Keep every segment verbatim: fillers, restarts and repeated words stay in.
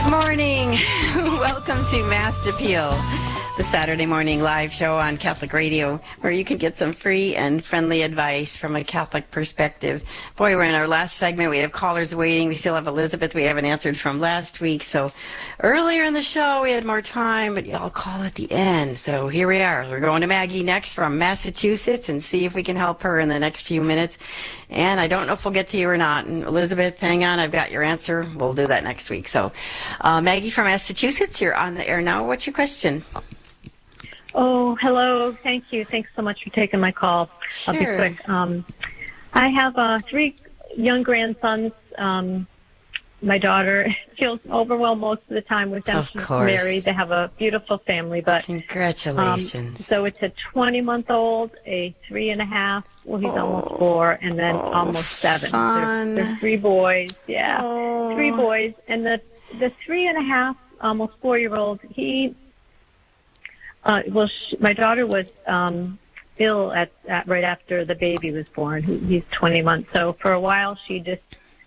Good morning. Welcome to Mass Appeal, the Saturday morning live show on Catholic Radio, where you can get some free and friendly advice from a Catholic perspective. Boy, we're in our last segment. We have callers waiting. We still have Elizabeth we haven't answered from last week. So earlier in the show, we had more time, but y'all call at the end. So here we are. We're going to Maggie next from Massachusetts and see if we can help her in the next few minutes. And I don't know if we'll get to you or not. And Elizabeth, hang on. I've got your answer. We'll do that next week. So uh, Maggie from Massachusetts, you're on the air now. What's your question? Oh, hello. Thank you. Thanks so much for taking my call. Sure. I'll be quick. Um, I have uh, three young grandsons. Um, my daughter feels overwhelmed most of the time with them. Of She's course. married. They have a beautiful family. But Congratulations. Um, so it's a twenty-month-old, a three and a half. Well, he's oh. almost four, and then oh, almost seven. Fun. They're, they're three boys. Yeah, oh. three boys. And the the three and a half, almost four-year-old, he... Uh, well, she, my daughter was um, ill at, at right after the baby was born. He, he's twenty months. So for a while, she just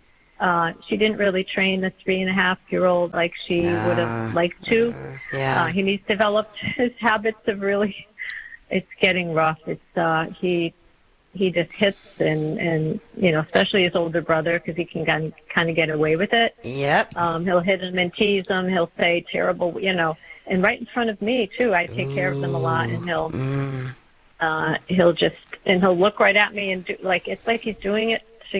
uh, she didn't really train the three and a half year old like she yeah. would have liked to. Yeah. Uh, he needs developed his habits of really. It's getting rough. It's uh, he he just hits and and you know, especially his older brother, because he can kind kind of get away with it. Yep. Um, he'll hit him and tease him. He'll say terrible, you know. And right in front of me too, I take care of them a lot, and he'll mm. uh, he'll just and he'll look right at me and do like it's like he's doing it to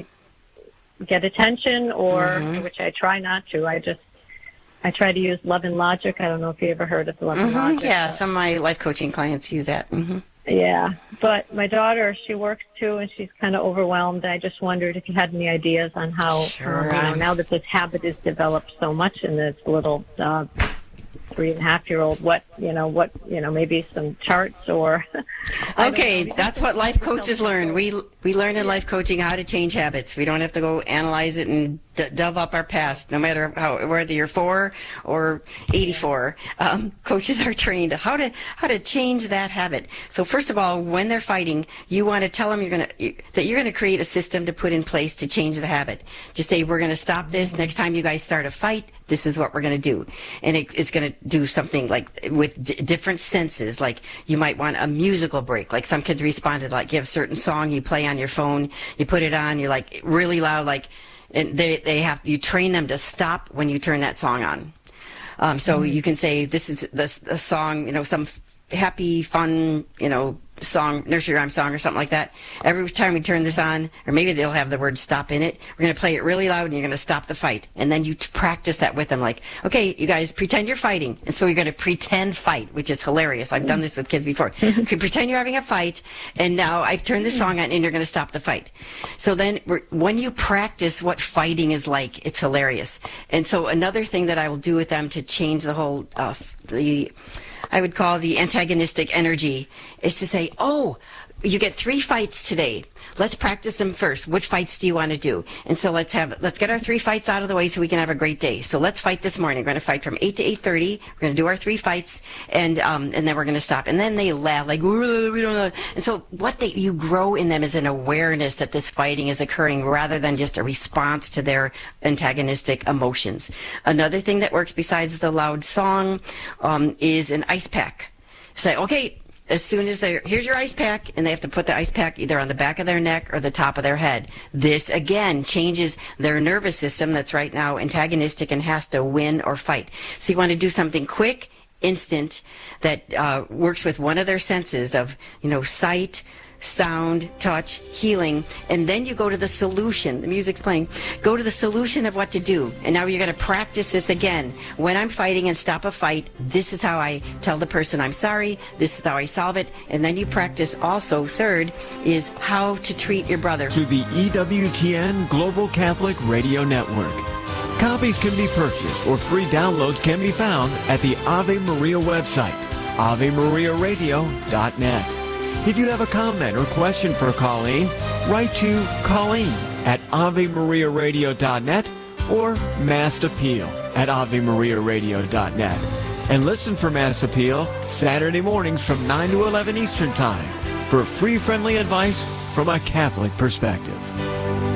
get attention, or mm-hmm. which I try not to. I just I try to use love and logic. I don't know if you ever heard of love mm-hmm. and logic. Yeah, some of my life coaching clients use that. Mm-hmm. Yeah, but my daughter, she works too, and she's kind of overwhelmed. I just wondered if you had any ideas on how sure, um, you know, now that this habit is developed so much in this little. Uh, three and a half year old, what, you know, what, you know, maybe some charts or. Okay, that's what life coaches learn. We we learn in life coaching how to change habits. We don't have to go analyze it and d- delve up our past, no matter how, whether you're four or eighty-four. Um, coaches are trained how to how to change that habit. So first of all, when they're fighting, you want to tell them you're gonna that you're gonna create a system to put in place to change the habit. Just say, we're gonna stop this. Next time you guys start a fight, this is what we're gonna do, and it, it's gonna do something like with d- different senses. Like you might want a musical break. Like some kids responded, like you have a certain song you play on your phone, you put it on, you're like really loud, like, and they they have you train them to stop when you turn that song on. Um, so mm-hmm. you can say, this is the, the song, you know, some f- happy, fun, you know, song, nursery rhyme song or something like that. Every time we turn this on, or maybe they'll have the word stop in it, we're going to play it really loud and you're going to stop the fight. And then you t- practice that with them, like, okay, you guys pretend you're fighting. And so you're going to pretend fight, which is hilarious. I've done this with kids before. Okay, pretend you're having a fight, and now I've turned this song on and you're going to stop the fight. So then we're, when you practice what fighting is like, it's hilarious. And so another thing that I will do with them to change the whole, uh, the, I would call the antagonistic energy, is to say, oh, you get three fights today. Let's practice them first. Which fights do you want to do? And so let's have, let's get our three fights out of the way so we can have a great day. So let's fight this morning. We're going to fight from eight to eight thirty. We're going to do our three fights, and um, and then we're going to stop. And then they laugh, like, we don't know. And so what they, you grow in them is an awareness that this fighting is occurring rather than just a response to their antagonistic emotions. Another thing that works besides the loud song um, is an ice pack. Say, okay, as soon as they're, here's your ice pack, and they have to put the ice pack either on the back of their neck or the top of their head. This, again, changes their nervous system that's right now antagonistic and has to win or fight. So you want to do something quick, instant, that uh, works with one of their senses of, you know, sight, sound, touch, healing, and then you go to the solution. The music's playing. Go to the solution of what to do. And now you're going to practice this again. When I'm fighting and stop a fight, this is how I tell the person I'm sorry. This is how I solve it. And then you practice also, third, is how to treat your brother. To the E W T N Global Catholic Radio Network. Copies can be purchased or free downloads can be found at the Ave Maria website, ave maria radio dot net. If you have a comment or question for Colleen, write to Colleen at ave maria radio dot net or Mass Appeal at ave maria radio dot net. And listen for Mass Appeal Saturday mornings from nine to eleven Eastern Time for free friendly advice from a Catholic perspective.